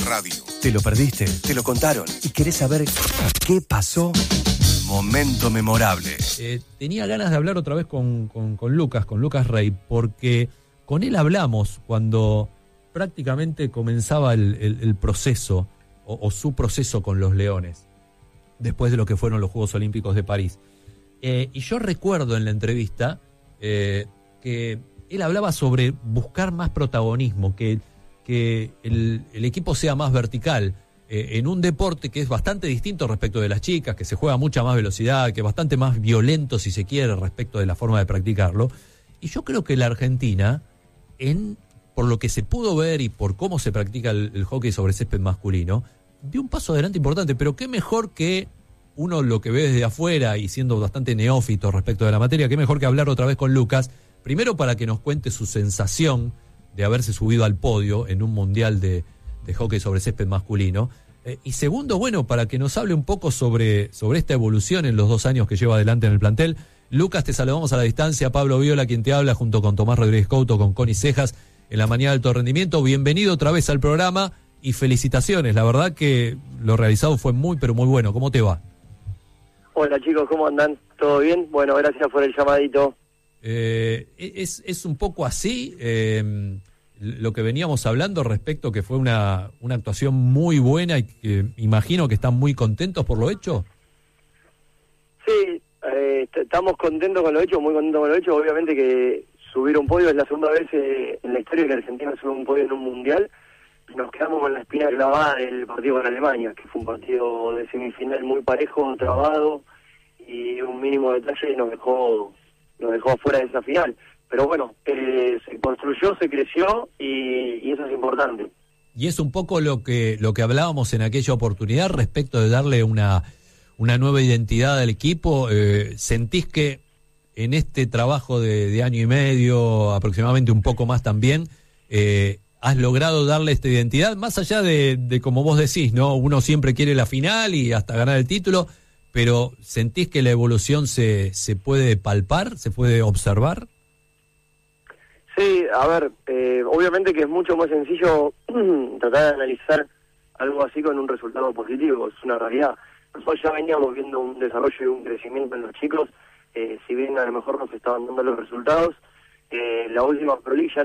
radio. ¿Te lo perdiste? ¿Te lo contaron? ¿Y querés saber qué pasó? Momento memorable. Tenía ganas de hablar otra vez con Lucas Rey, porque con él hablamos cuando prácticamente comenzaba el proceso, o su proceso con los Leones, después de lo que fueron los Juegos Olímpicos de París. Y yo recuerdo en la entrevista que él hablaba sobre buscar más protagonismo, que el equipo sea más vertical, en un deporte que es bastante distinto respecto de las chicas, que se juega a mucha más velocidad, que es bastante más violento, si se quiere, respecto de la forma de practicarlo. Y yo creo que la Argentina, por lo que se pudo ver y por cómo se practica el hockey sobre césped masculino, dio un paso adelante importante, pero qué mejor que uno lo que ve desde afuera y siendo bastante neófito respecto de la materia, qué mejor que hablar otra vez con Lucas, primero para que nos cuente su sensación de haberse subido al podio en un mundial de hockey sobre césped masculino, y segundo, bueno, para que nos hable un poco sobre esta evolución en los 2 años que lleva adelante en el plantel. Lucas, te saludamos a la distancia, Pablo Viola quien te habla, junto con Tomás Rodríguez Couto, con Connie Cejas, en la mañana de alto rendimiento. Bienvenido otra vez al programa y felicitaciones, la verdad que lo realizado fue muy, pero muy bueno. ¿Cómo te va? Hola chicos, ¿cómo andan? ¿Todo bien? Bueno, gracias por el llamadito. Es un poco así lo que veníamos hablando respecto que fue una actuación muy buena y que imagino que están muy contentos por lo hecho. Sí, estamos contentos con lo hecho, muy contentos con lo hecho. Obviamente que subir un podio es la segunda vez en la historia que Argentina sube un podio en un mundial. Nos quedamos con la espina clavada del partido con Alemania, que fue un partido de semifinal muy parejo, trabado, y un mínimo detalle nos dejó afuera de esa final. Pero bueno, se construyó, se creció y eso es importante. Y es un poco lo que hablábamos en aquella oportunidad respecto de darle una nueva identidad al equipo. ¿Sentís que en este trabajo de año y medio, aproximadamente un poco más también, has logrado darle esta identidad? Más allá de como vos decís, ¿no? Uno siempre quiere la final y hasta ganar el título, pero ¿sentís que la evolución se puede palpar, se puede observar? Sí, a ver, obviamente que es mucho más sencillo tratar de analizar algo así con un resultado positivo, es una realidad. Nosotros ya veníamos viendo un desarrollo y un crecimiento en los chicos, si bien a lo mejor nos estaban dando los resultados. La última prolilla